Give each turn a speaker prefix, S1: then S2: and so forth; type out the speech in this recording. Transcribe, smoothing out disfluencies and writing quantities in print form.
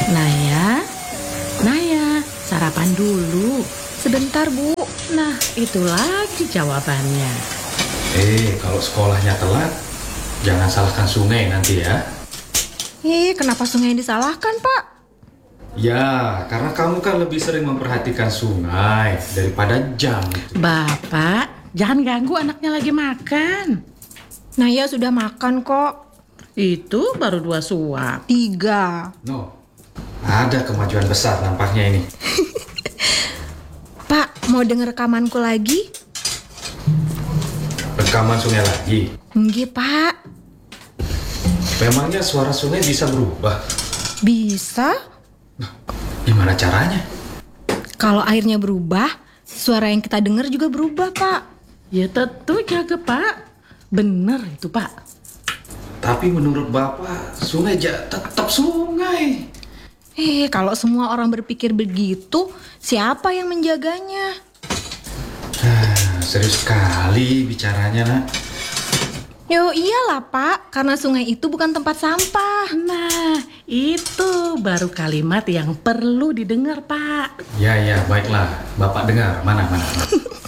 S1: Naya, sarapan dulu. Sebentar, Bu. Nah, itu lagi jawabannya.
S2: Kalau sekolahnya telat, jangan salahkan sungai nanti ya.
S3: Kenapa sungai yang disalahkan, Pak?
S2: Ya, karena kamu kan lebih sering memperhatikan sungai daripada jam.
S1: Bapak, jangan ganggu anaknya lagi makan.
S3: Naya sudah makan kok.
S1: Itu baru 2 suap.
S3: 3.
S2: No, ada kemajuan besar nampaknya ini.
S3: Pak, mau denger rekamanku lagi?
S2: Rekaman sungai lagi.
S3: Nggih, Pak.
S2: Memangnya suara sungai bisa berubah?
S3: Bisa?
S2: Gimana caranya?
S3: Kalau airnya berubah, suara yang kita dengar juga berubah, Pak.
S1: Ya tentu jaga, Pak. Bener itu, Pak.
S2: Tapi menurut Bapak, sungai tetap sungai.
S3: Kalau semua orang berpikir begitu, siapa yang menjaganya?
S2: Serius sekali bicaranya, Nak.
S3: Yo iyalah, Pak, karena sungai itu bukan tempat sampah.
S1: Nah, itu baru kalimat yang perlu didengar, Pak.
S2: Ya, baiklah. Bapak dengar. Mana.